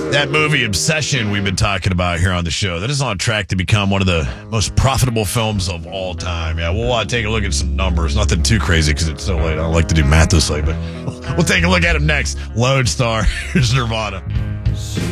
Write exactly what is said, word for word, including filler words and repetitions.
That movie Obsession we've been talking about here on the show, that is on track to become one of the most profitable films of all time. Yeah, we'll uh, take a look at some numbers. Nothing too crazy because it's so late. I don't like to do math this late, but we'll take a look at them next. Lone Star. Here's Nirvana.